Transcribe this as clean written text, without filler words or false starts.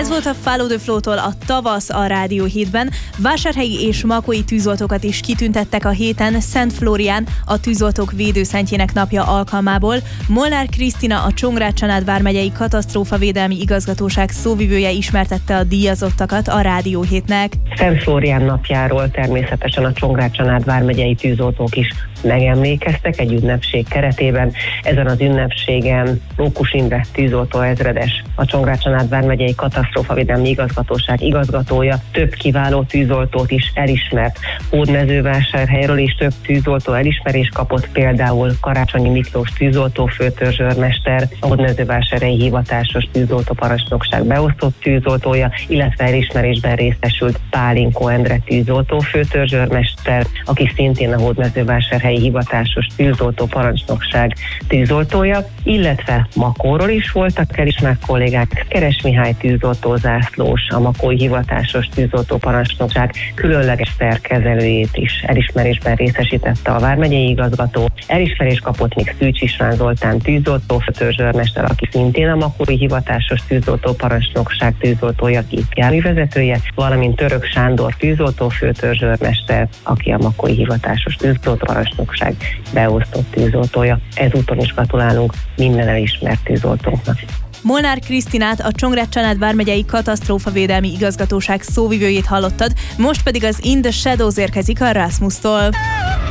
Ez volt a Follow the Flow-tól a Tavasz a Rádió 7-ben. Vásárhelyi és makói tűzoltókat is kitüntettek a héten Szent Flórián, a tűzoltók védőszentjének napja alkalmából. Molnár Krisztina, a Csongrád-Csanád vármegyei katasztrófavédelmi igazgatóság szóvivője ismertette a díjazottakat a Rádió 7-nek. Szent Flórián napjáról természetesen a Csongrád-Csanád vármegyei tűzoltók is megemlékeztek egy ünnepség keretében. Ezen az ünnepségen Mókus Imre tűzoltó ezredes, a Csongrád-Csanád vármegyei katasztrófavédelmi igazgatóság igazgatója több kiváló tűzoltót is elismert. Hódmezővásárhelyről is több tűzoltó elismerést kapott, például Karácsonyi Miklós tűzoltó főtörzsőrmester, a Hódmezővásárhelyi hivatásos tűzoltóparancsnokság beosztott tűzoltója, illetve elismerésben részesült Pálinkó Endre tűzoltó főtörzsőrmester, aki szintén a Hódmezővásárhelyi hivatásos tűzoltóparancsnokság tűzoltója, illetve Makóról is voltak elismert kollégák. Keres Mihály tűzoltó zászlós, a makói hivatásos tűzoltóparancsnokság különleges szerkezelőjét is elismerésben részesítette a vármegyei igazgató. Elismerést kapott még Szűcs István Zoltán tűzoltó főtörzsőrmester, aki szintén a makói hivatásos tűzoltóparancsnokság tűzoltója, gépjárművezetője, valamint Török Sándor tűzoltó főtörzsőrmester, aki a makói hivatásos tűzoltóparancsnokság beosztott tűzoltója. Ezúton is gratulálunk minden elismert tűzoltónknak. Molnár Krisztinát, a Csongrád-Csanád vármegyei katasztrófavédelmi igazgatóság szóvivőjét hallottad, most pedig az In the Shadows érkezik a Rasmustól.